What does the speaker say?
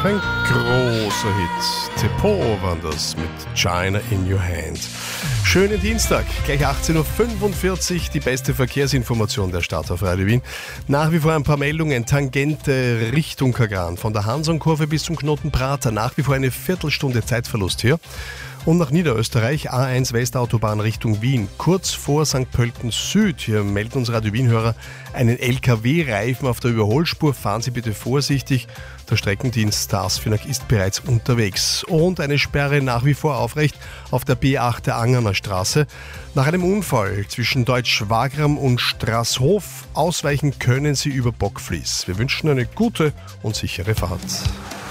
Ein großer Hit. Tepo war das mit China in Your Hand. Schönen Dienstag, gleich 18.45 Uhr, die beste Verkehrsinformation der Stadt auf Radio Wien. Nach wie vor ein paar Meldungen, Tangente Richtung Kagran, von der Hansonkurve bis zum Knoten Prater, nach wie vor eine Viertelstunde Zeitverlust hier. Und nach Niederösterreich, A1 Westautobahn Richtung Wien, kurz vor St. Pölten Süd. Hier melden uns Radio Wien-Hörer einen LKW-Reifen auf der Überholspur. Fahren Sie bitte vorsichtig. Der Streckendienst der Asfinag ist bereits unterwegs. Und eine Sperre nach wie vor aufrecht auf der B8 der Angerner Straße. Nach einem Unfall zwischen Deutsch-Wagram und Straßhof ausweichen können Sie über Bockfließ. Wir wünschen eine gute und sichere Fahrt.